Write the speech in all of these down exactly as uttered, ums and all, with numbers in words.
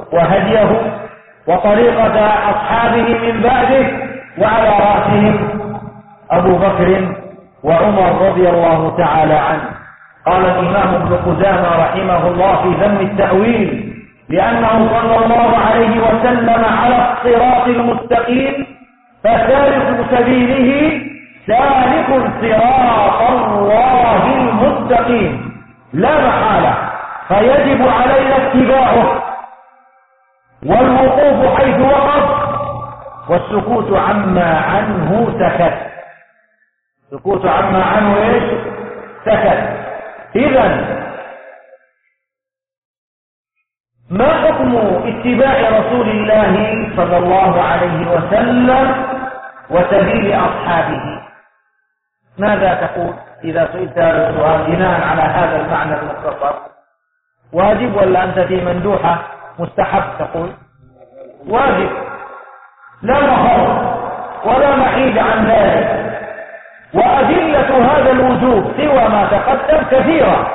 وهديه وطريقة أصحابه من بعده، وعلى رأسهم أبو بكر وعمر رضي الله تعالى عنه. قال الإمام ابن قدامة رحمه الله في ذم التأويل: لأنه صلى الله عليه وسلم على الصراط المستقيم، فسالك سبيله سالك صراط الله المستقيم لا محالة، فيجب علينا اتباعه والوقوف حيث وقف، والسكوت عما عنه سكت. سكوت عما عنه ايش؟ سكت. إذن ما حكم اتباع رسول الله صلى الله عليه وسلم وسبيل أصحابه؟ ماذا تقول إذا سئلت هذا السؤال بناء على هذا المعنى المختصر؟ واجب ولا أنت في مندوحة مستحب تقول؟ واجب، لا مفر ولا محيد عن ذلك. وأدلة هذا الوجوب سوى ما تقدم كثيرة،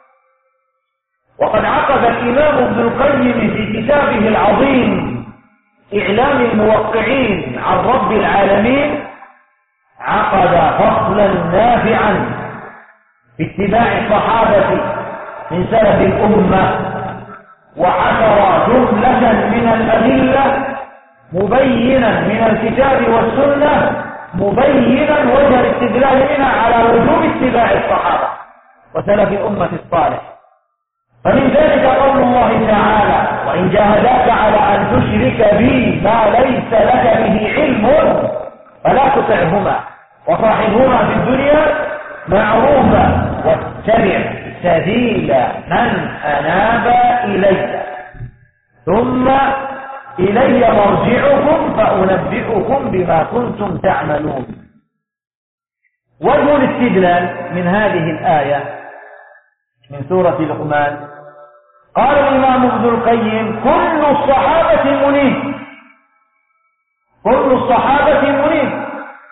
وقد عقد الإمام ابن القيم في كتابه العظيم إعلام الموقعين عن رب العالمين عقد فصلا نافعا في اتباع الصحابة من سلف الأمة، وحشر جملة من الأدلة مبينا من الكتاب والسنة، مبينا وجه الاستدلال منها على وجوب اتباع الصحابة وسلف الأمة الصالح. فمن ذلك قول الله تعالى: وإن جاهداك على أن تشرك بي ما ليس لك به علم فلا تطعهما وصاحبهما في الدنيا معروفا واتبع سبيل من أناب إلي ثم إلي مرجعكم فأنبئكم بما كنتم تعملون. وجه الاستدلال من هذه الآية من سورة لقمان: قال الإمام ابن القيم: كل الصحابة منيب، كل الصحابة منيب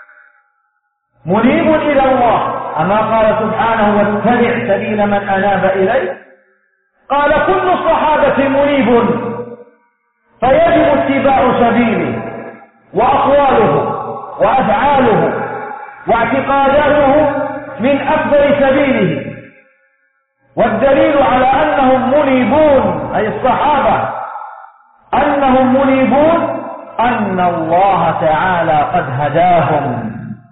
منيب إلى الله، أما قال سبحانه: واتبع سبيل من أناب إليه. قال كل الصحابة منيب، فيجب اتباع سبيله وأقواله وأفعاله واعتقاداته من أفضل سبيله. والدليل على أنهم منيبون أي الصحابة أنهم منيبون أن الله تعالى قد هداهم،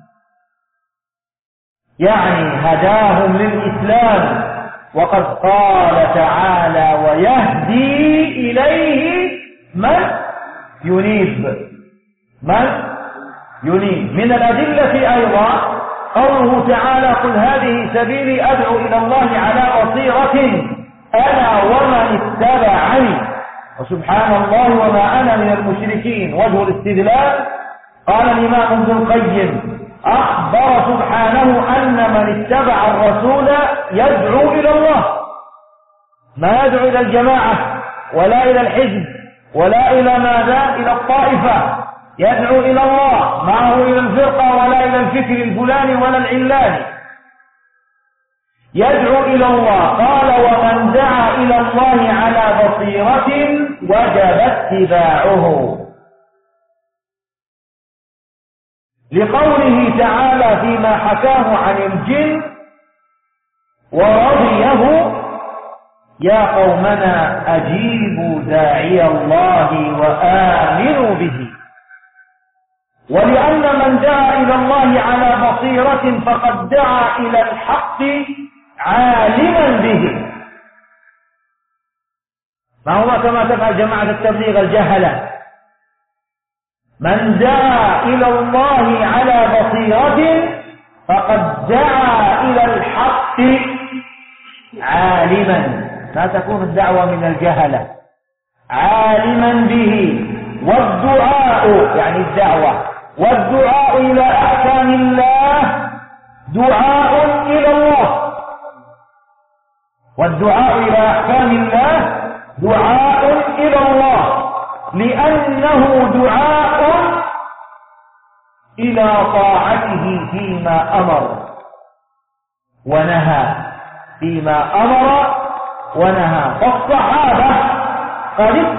يعني هداهم للإسلام، وقد قال تعالى: ويهدي إليه من ينيب. من ينيب. من الأدلة أيضا قوله تعالى: قل هذه سبيلي أدعو إلى الله على بصيرة أنا ومن اتبعني وسبحان الله وما أنا من المشركين. وجه الاستدلال قال الإمام ابن القيم: أخبر سبحانه أن من اتبع الرسول يدعو إلى الله، ما يدعو إلى الجماعة ولا إلى الحزب ولا إلى ماذا؟ إلى الطائفة، يدعو إلى الله، معه إلى الفرقة ولا إلى الفكر الفلاني ولا العلاني، يدعو إلى الله. قال: ومن دعا إلى الله على بصيرة وجب اتباعه، لقوله تعالى فيما حكاه عن الجن: ورضيه يا قومنا أجيبوا داعي الله وآمنوا به. ولأن من دعا إلى الله على بصيرة فقد دعا إلى الحق عالما به، ما هو كما تفعل جماعة التبليغ الجهلة. من دعا إلى الله على بصيرة فقد دعا إلى الحق عالما، لا تكون الدعوة من الجهلة، عالما به. والدعاء يعني الدعوة، والدعاء إلى أحكام الله دعاء إلى الله، والدعاء إلى أحكام الله دعاء إلى الله، لأنه دعاء إلى طاعته فيما أمر ونهى، فيما أمر ونهى. فالصحابة قد